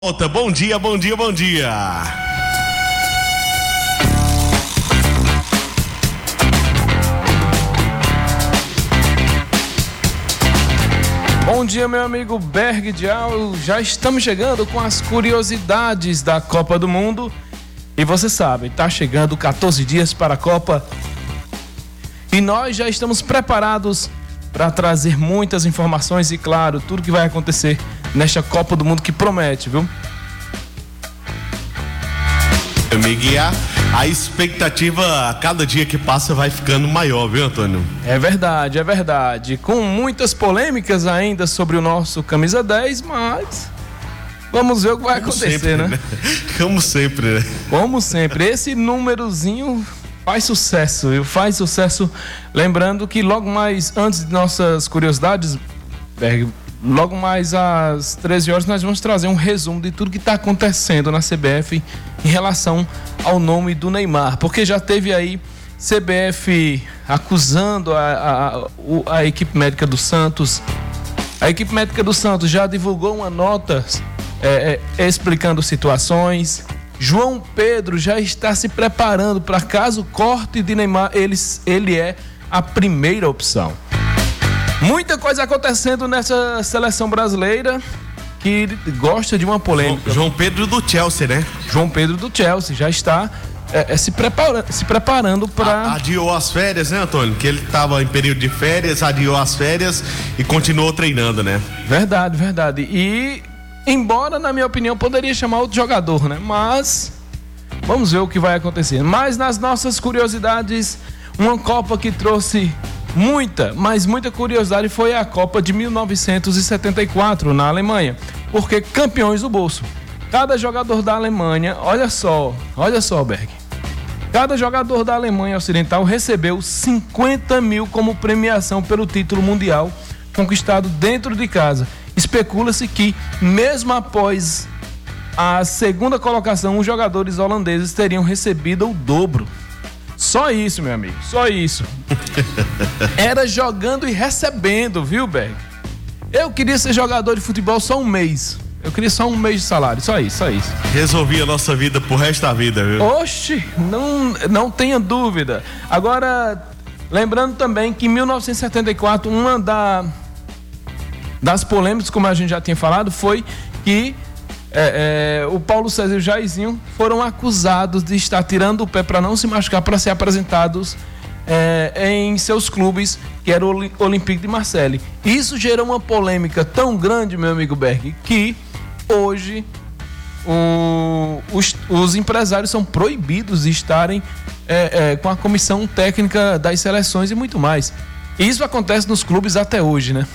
Volta, bom dia, bom dia, bom dia. Bom dia, meu amigo Berg Dial. Já estamos chegando com as curiosidades da Copa do Mundo. E você sabe, está chegando 14 dias para a Copa. E nós já estamos preparados para trazer muitas informações e, claro, tudo que vai acontecer nesta Copa do Mundo que promete, viu? Amigo, a expectativa a cada dia que passa vai ficando maior, viu, Antônio? É verdade, é verdade. Com muitas polêmicas ainda sobre o nosso camisa 10, mas vamos ver o que vai acontecer, sempre, né? Como sempre, né? Como sempre, esse númerozinho faz sucesso, viu? Faz sucesso. Lembrando que logo mais, antes de nossas curiosidades, Berg, logo mais às 13 horas nós vamos trazer um resumo de tudo que está acontecendo na CBF em relação ao nome do Neymar, porque já teve aí CBF acusando a equipe médica do Santos. A equipe médica do Santos já divulgou uma nota explicando situações. João Pedro já está se preparando para caso corte de Neymar, ele é a primeira opção. Muita coisa acontecendo nessa seleção brasileira que gosta de uma polêmica. João Pedro do Chelsea, né? João Pedro do Chelsea já está se preparando para... Adiou as férias, né, Antônio? Que ele estava em período de férias, adiou as férias e continuou treinando, né? Verdade, verdade. E, embora, na minha opinião, poderia chamar outro jogador, né? Mas vamos ver o que vai acontecer. Mas nas nossas curiosidades, uma Copa que trouxe muita curiosidade foi a Copa de 1974 na Alemanha, porque campeões do bolso. Cada jogador da Alemanha, olha só, Berg, cada jogador da Alemanha Ocidental recebeu 50 mil como premiação pelo título mundial conquistado dentro de casa. Especula-se que, mesmo após a segunda colocação, os jogadores holandeses teriam recebido o dobro. Só isso, meu amigo, só isso. Era jogando e recebendo, viu, Berg? Eu queria ser jogador de futebol só um mês. Eu queria só um mês de salário, só isso. Resolvi a nossa vida pro resto da vida, viu? Oxe, não tenha dúvida. Agora, lembrando também que em 1974, uma das polêmicas, como a gente já tinha falado, foi que o Paulo César e o Jairzinho foram acusados de estar tirando o pé para não se machucar, para ser apresentados em seus clubes, que era o Olympique de Marseille. Isso gerou uma polêmica tão grande, meu amigo Berg, que hoje os empresários são proibidos de estarem com a comissão técnica das seleções e muito mais. Isso acontece nos clubes até hoje, né?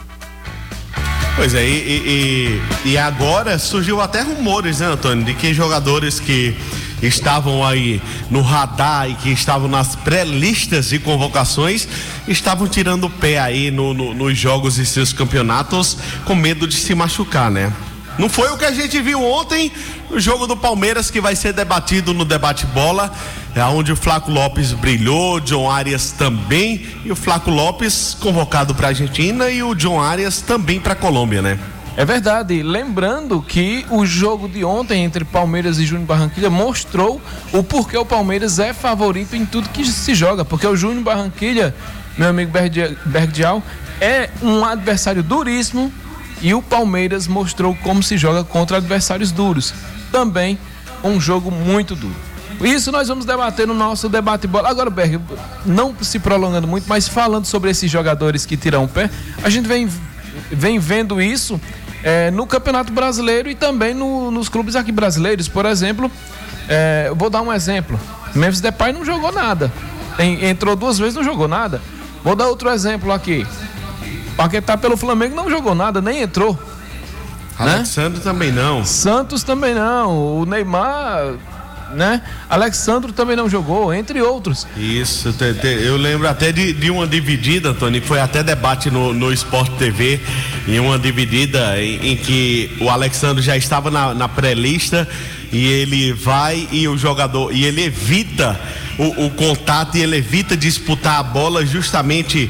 Pois é, e agora surgiu até rumores, né, Antônio, de que jogadores que estavam aí no radar e que estavam nas pré-listas de convocações estavam tirando o pé aí nos jogos e seus campeonatos com medo de se machucar, né? Não foi o que a gente viu ontem no jogo do Palmeiras, que vai ser debatido no Debate Bola, onde o Flaco Lopes brilhou, John Arias também, e o Flaco Lopes convocado para a Argentina e o John Arias também para a Colômbia, né? É verdade, lembrando que o jogo de ontem entre Palmeiras e Júnior Barranquilla mostrou o porquê o Palmeiras é favorito em tudo que se joga, porque o Júnior Barranquilla, meu amigo Berg Dial, é um adversário duríssimo. E o Palmeiras mostrou como se joga contra adversários duros. Também um jogo muito duro. Isso nós vamos debater no nosso debate bola. Agora, Berg, não se prolongando muito, mas falando sobre esses jogadores que tiram o pé, a gente vem vendo isso no Campeonato Brasileiro e também nos clubes aqui brasileiros. Por exemplo, eu vou dar um exemplo. Memphis Depay não jogou nada. Entrou 2 vezes, não jogou nada. Vou dar outro exemplo aqui. Paquetá pelo Flamengo não jogou nada, nem entrou. Alexandre também não. Santos também não. O Neymar, né? Alexandre também não jogou, entre outros. Isso, eu lembro até de uma dividida, Antônio, que foi até debate no Sport TV, em uma dividida em que o Alexandre já estava na pré-lista e ele vai e o jogador, e ele evita o contato e ele evita disputar a bola justamente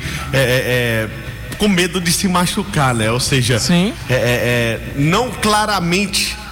com medo de se machucar, né? Ou seja, não claramente